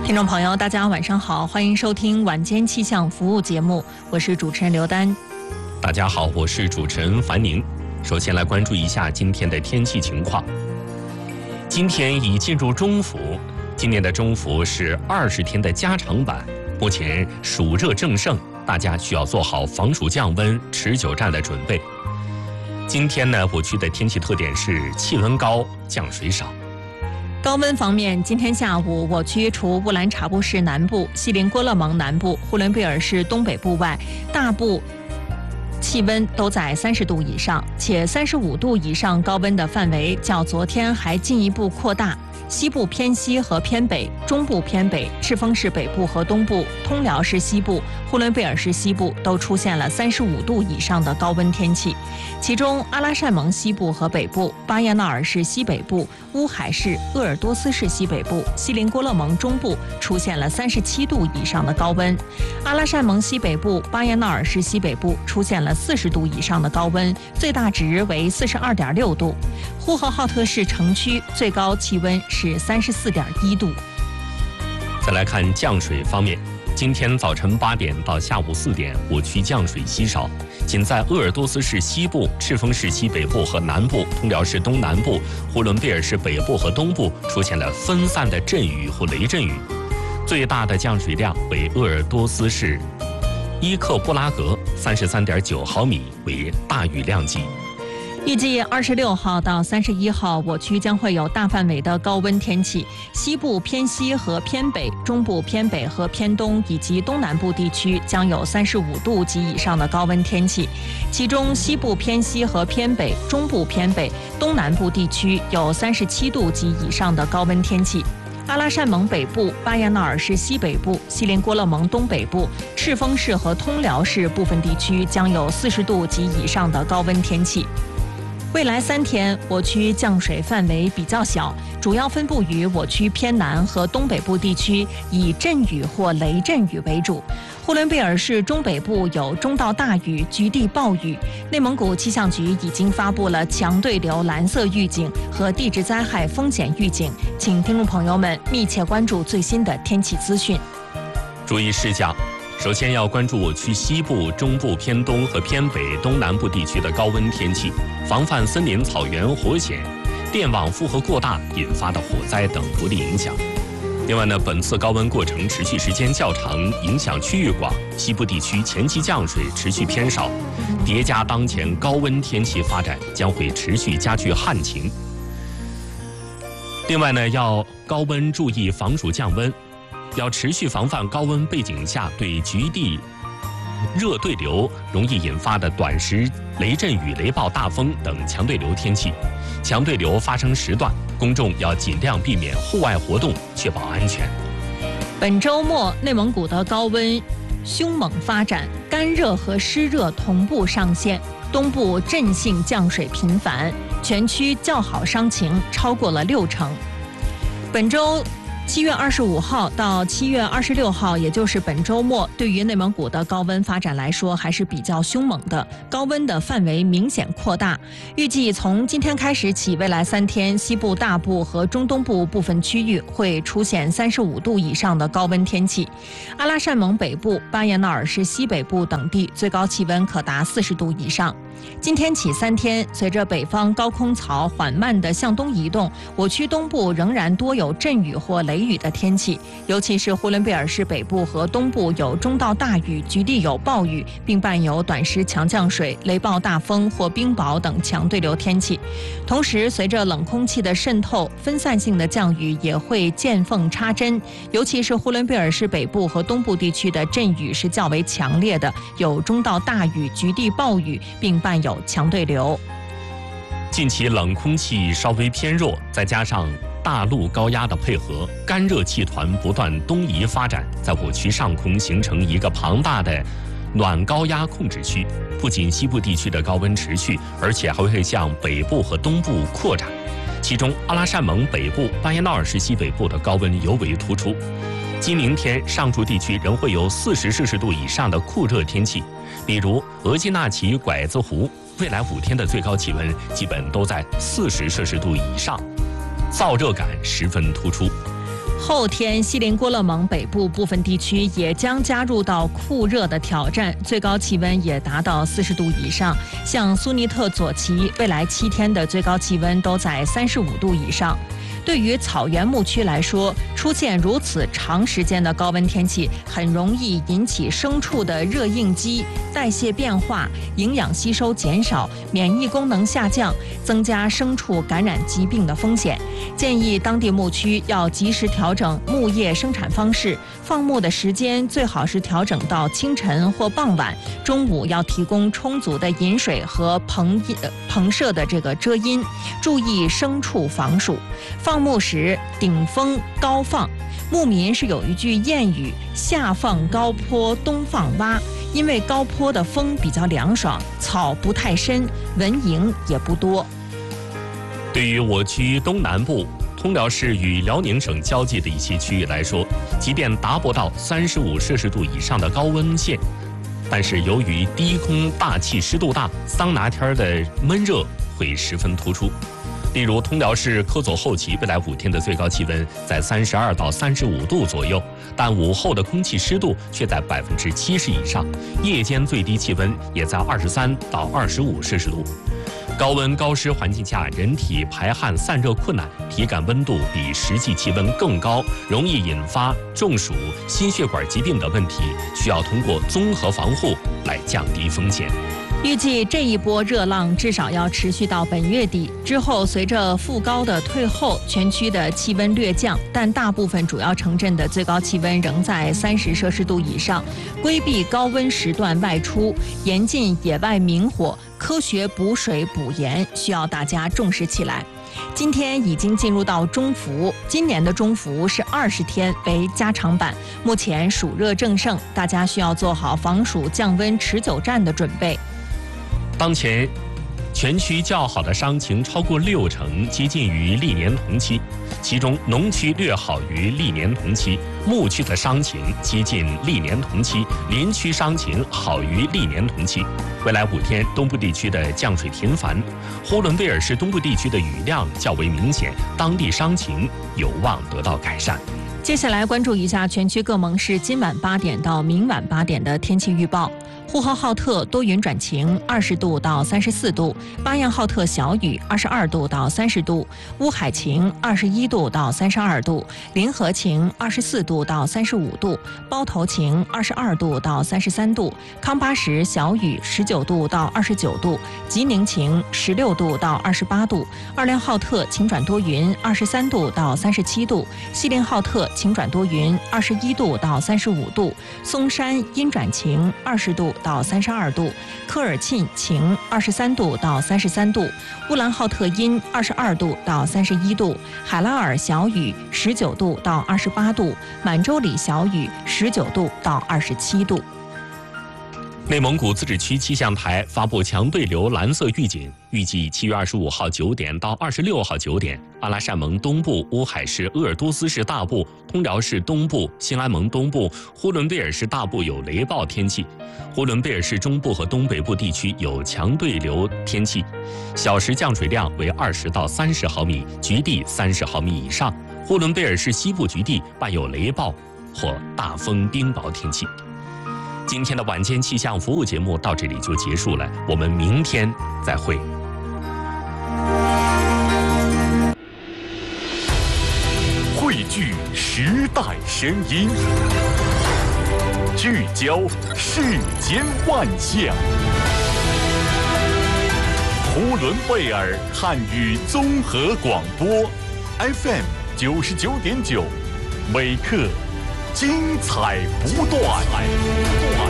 听众朋友，大家晚上好，欢迎收听晚间气象服务节目，我是主持人刘丹。 大家好，我是主持人樊宁。首先来关注一下今天的天气情况。今天已进入中伏，今年的中伏是20天的加长版，目前暑热正盛，大家需要做好防暑降温、持久战的准备。今天呢，我区的天气特点是气温高，降水少。 高温方面，今天下午我区除乌兰察布市南部、锡林郭勒盟南部、呼伦贝尔市东北部外，大部气温都在30度以上，且35度以上高温的范围较昨天还进一步扩大。西部偏西和偏北、中部偏北、赤峰市北部和东部、通辽市西部、呼伦贝尔市西部都出现了35度以上的高温天气。其中，阿拉善盟西部和北部、巴彦淖尔市西北部、乌海市、鄂尔多斯市西北部、锡林郭勒盟中部出现了37度以上的高温。阿拉善盟西北部、巴彦淖尔市西北部出现了40度以上的高温，最大值为42.6度。呼和浩特市城区最高气温是34.1度。 再来看降水方面，今天早晨8点到下午4点，我区降水稀少，仅在鄂尔多斯市西部、赤峰市西北部和南部、通辽市东南部、呼伦贝尔市北部和东部出现了分散的阵雨或雷阵雨。最大的降水量为鄂尔多斯市伊克布拉格33.9毫米，为大雨量级。 预计26号到31号，我区将会有大范围的高温天气，西部偏西和偏北、中部偏北和偏东以及东南部地区将有35度及以上的高温天气，其中西部偏西和偏北、中部偏北、东南部地区有37度及以上的高温天气。阿拉善盟北部、巴彦淖尔市西北部、锡林郭勒盟东北部、赤峰市和通辽市部分地区将有40度及以上的高温天气。未来3天，我区降水范围比较小，主要分布于我区偏南和东北部地区，以阵雨或雷阵雨为主。呼伦贝尔市中北部有中到大雨，局地暴雨。内蒙古气象局已经发布了强对流蓝色预警和地质灾害风险预警，请听众朋友们密切关注最新的天气资讯。 注意事项。首先要关注我区西部、中部偏东和偏北、东南部地区的高温天气，防范森林草原火险、电网负荷过大引发的火灾等不利影响。另外呢，本次高温过程持续时间较长，影响区域广，西部地区前期降水持续偏少，叠加当前高温天气发展，将会持续加剧旱情。另外呢，要高温注意防暑降温。要持续防范高温背景下对局地热对流容易引发的短时雷阵雨、雷暴大风等强对流天气。强对流发生时段，公众要尽量避免户外活动，确保安全。 本周末，内蒙古的高温凶猛发展，干热和湿热同步上线，东部阵性降水频繁，全区较好商情超过了60%。本周7月25号到7月26号，也就是本周末，对于内蒙古的高温发展来说还是比较凶猛的，高温的范围明显扩大。预计从今天开始起，未来3天，西部大部和中东部部分区域会出现35度以上的高温天气。阿拉善盟北部、巴彦淖尔市西北部等地最高气温可达40度以上。今天起3天，随着北方高空槽缓慢地向东移动，我区东部仍然多有阵雨或雷雨的天气，尤其是呼伦贝尔市北部和东部有中到大雨，局地有暴雨，并伴有短时强降水、雷暴大风或冰雹等强对流天气。同时，随着冷空气的渗透，分散性的降雨也会见缝插针，尤其是呼伦贝尔市北部和东部地区的阵雨是较为强烈的，有中到大雨、局地暴雨，并伴有强对流。 近期冷空气稍微偏弱，再加上大陆高压的配合，干热气团不断东移发展，在我区上空形成一个庞大的暖高压控制区。不仅西部地区的高温持续，而且还会向北部和东部扩展。其中，阿拉善盟北部、巴彦淖尔市西北部的高温尤为突出。今明天上述地区仍会有40摄氏度以上的酷热天气，比如额济纳旗拐子湖，未来5天的最高气温基本都在40摄氏度以上，燥热感十分突出。 后天，锡林郭勒盟北部部分地区也将加入到酷热的挑战，最高气温也达到40度以上。像苏尼特左旗，未来7天的最高气温都在35度以上。对于草原牧区来说，出现如此长时间的高温天气，很容易引起牲畜的热应激、代谢变化、营养吸收减少、免疫功能下降，增加牲畜感染疾病的风险。建议当地牧区要及时调整牧业生产方式，放牧的时间最好是调整到清晨或傍晚，中午要提供充足的饮水和棚舍的这个遮阴，注意牲畜防暑。放牧时顶风高放，牧民是有一句谚语：夏放高坡，冬放洼。因为高坡的风比较凉爽，草不太深，蚊蝇也不多。 对于我区东南部通辽市与辽宁省交界的一些区域来说，即便达不到35摄氏度以上的高温线，但是由于低空大气湿度大，桑拿天的闷热会十分突出。例如通辽市科左后旗未来5天的最高气温在32到35度左右，但午后的空气湿度却在70%以上，夜间最低气温也在23到25摄氏度。高温高湿环境下，人体排汗散热困难，体感温度比实际气温更高，容易引发中暑、心血管疾病等问题，需要通过综合防护来降低风险。 预计这一波热浪至少要持续到本月底，之后随着副高的退后，全区的气温略降，但大部分主要城镇的最高气温仍在30摄氏度以上。规避高温时段外出，严禁野外明火，科学补水补盐，需要大家重视起来。今天已经进入到中伏，今年的中伏是20天为加长版，目前暑热正盛，大家需要做好防暑降温持久战的准备。 当前，全区较好的伤情超过60%，接近于历年同期。其中，农区略好于历年同期，牧区的伤情接近历年同期，林区伤情好于历年同期。未来5天，东部地区的降水频繁，呼伦贝尔市东部地区的雨量较为明显，当地伤情有望得到改善。 接下来关注一下全区各盟市今晚8点到明晚8点的天气预报。呼和浩特多云转晴，20度到34度；巴彦浩特小雨，22度到30度；乌海晴，21度到32度；临河晴，24度到35度；包头晴，22度到33度；康巴什小雨，19度到29度；吉宁晴，16度到28度；二连浩特晴转多云，23度到37度；锡林浩特晴转多云，21度到35度；松山阴转晴，20度到32度；科尔沁晴，23度到33度；乌兰浩特阴，22度到31度；海拉尔小雨，19度到28度；满洲里小雨，19度到27度。 内蒙古自治区气象台发布强对流蓝色预警，预计7月25号9点到26号9点，阿拉善盟东部、乌海市、鄂尔多斯市大部、通辽市东部、兴安盟东部、呼伦贝尔市大部有雷暴天气，呼伦贝尔市中部和东北部地区有强对流天气，小时降水量为20到30毫米，局地30毫米以上。呼伦贝尔市西部局地伴有雷暴或大风冰雹天气。今天的晚间气象服务节目到这里就结束了，我们明天再会。 汇聚时代声音，聚焦世间万象。呼伦贝尔汉语综合广播 FM 99.9，每刻精彩不断。